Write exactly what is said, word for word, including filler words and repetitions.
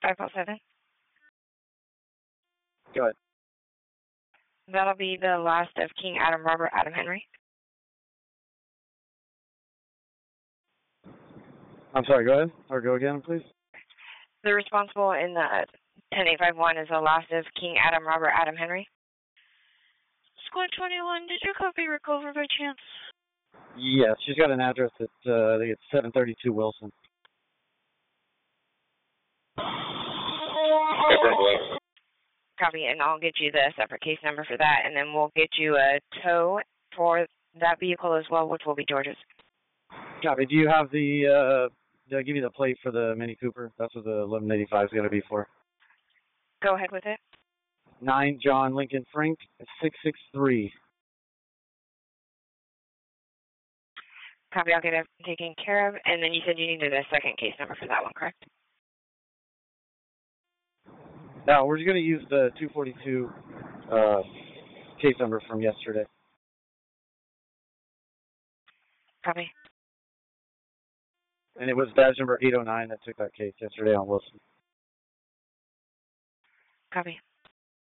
five oh seven. Go ahead. That'll be the last of King Adam Robert Adam Henry. I'm sorry, go ahead. Or go again, please. The responsible in the ten eight five one is the last of King Adam Robert Adam Henry. Squad twenty-one, did your copy recover by chance? Yes, she's got an address at, uh, I think it's seven thirty-two Wilson. Copy, and I'll get you the separate case number for that, and then we'll get you a tow for that vehicle as well, which will be George's. Copy. Do you have the, uh, did I give you the plate for the Mini Cooper? That's what the eleven eighty-five is going to be for. Go ahead with it. nine John Lincoln Frank, six six three. Copy, I'll get it taken care of, and then you said you needed a second case number for that one, correct? No, we're just going to use the two forty-two uh, case number from yesterday. Copy. And it was badge number eight oh nine that took that case yesterday on Wilson. Copy.